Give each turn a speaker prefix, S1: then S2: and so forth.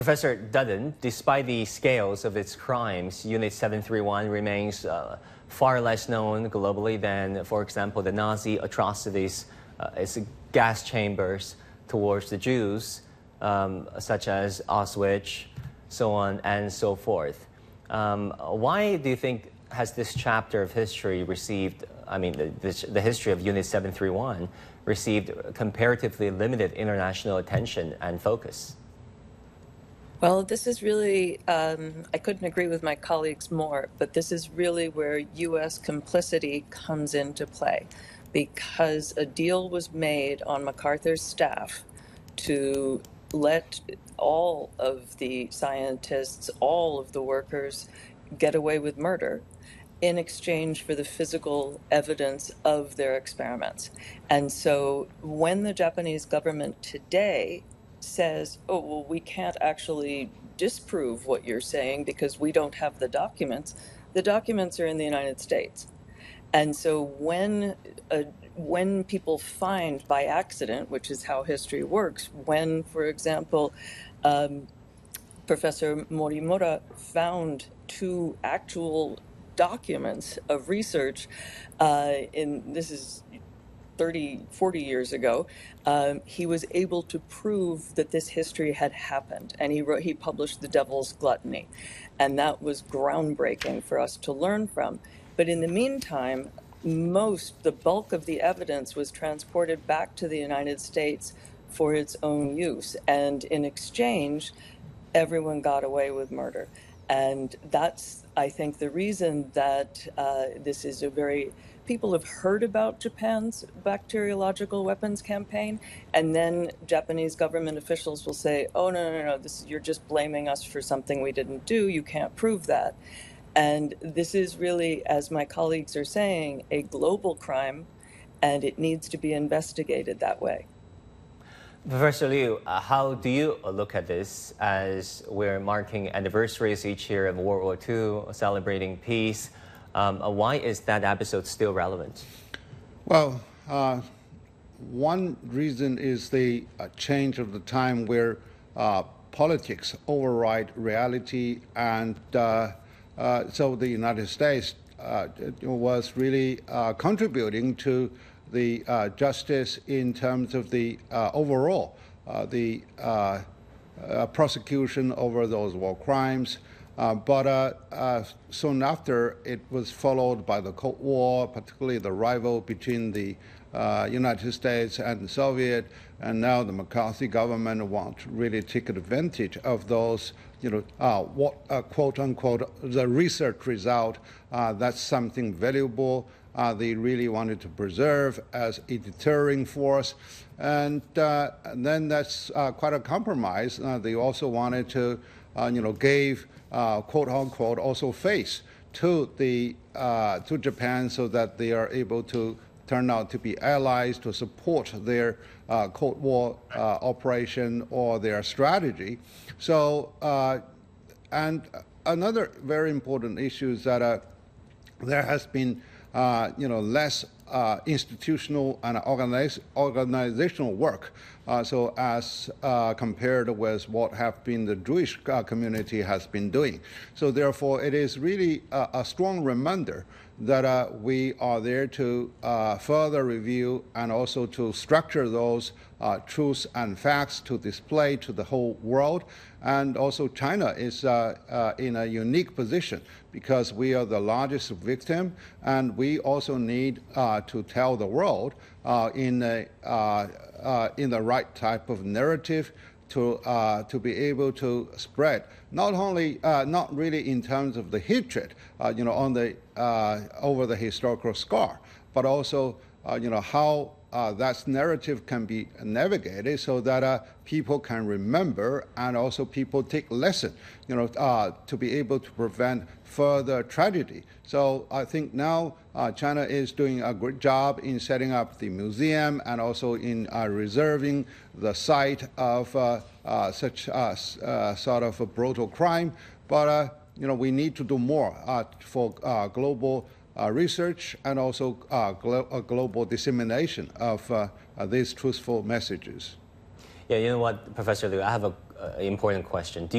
S1: Professor Dutton, despite the scales of its crimes, Unit 731 remains far less known globally than, for example, the Nazi atrocities, its gas chambers towards the Jews, such as Auschwitz, so on and so forth. Why do you think has this chapter of history received, the history of Unit 731 received comparatively limited international attention and focus?
S2: Well, this is really, I couldn't agree with my colleagues more, but this is really where U.S. complicity comes into play, because a deal was made on MacArthur's staff to let all of the scientists, all of the workers get away with murder in exchange for the physical evidence of their experiments. And so when the Japanese government today says, oh, well, we can't actually disprove what you're saying because we don't have the documents are in the United States. And so when people find by accident, which is how history works, when, for example, Professor Morimura found two actual documents of research this is 30, 40 years ago, he was able to prove that this history had happened. And he published The Devil's Gluttony. And that was groundbreaking for us to learn from. But in the meantime, the bulk of the evidence was transported back to the United States for its own use. And in exchange, everyone got away with murder. And that's, I think, the reason that this is people have heard about Japan's bacteriological weapons campaign, and then Japanese government officials will say, oh, no, you're just blaming us for something we didn't do. You can't prove that. And this is really, as my colleagues are saying, a global crime, and it needs to be investigated that way.
S1: Professor Liu, how do you look at this as we're marking anniversaries each year of World War II, celebrating peace? Why is that episode still relevant?
S3: Well, one reason is the change of the time where politics override reality, and so the United States was really contributing to the justice in terms of the overall the prosecution over those war crimes. But soon after, it was followed by the Cold War, particularly the rival between the United States and the Soviet, and now the McCarthy government want to really take advantage of those, quote unquote, the research result. That's something valuable. They really wanted to preserve as a deterring force. And then that's quite a compromise. They also wanted to, gave, quote unquote, also face to Japan so that they are able to turn out to be allies to support their Cold War operation or their strategy. So, and another very important issue is that there has been less institutional and organizational work, so as compared with what have been the Jewish community has been doing. So therefore, it is really a strong reminder that we are there to further review and also to structure those truths and facts to display to the whole world. And also China is in a unique position because we are the largest victim, and we also need to tell the world in the right type of narrative to be able to spread not only not really in terms of the hatred on the over the historical scar, but also how that narrative can be navigated so that people can remember, and also people take lesson, to be able to prevent further tragedy. So I think now China is doing a great job in setting up the museum and also in reserving the site of such sort of a brutal crime. But we need to do more for global research and also global dissemination of these truthful messages.
S1: Yeah, you know what, Professor Liu, I have an important question.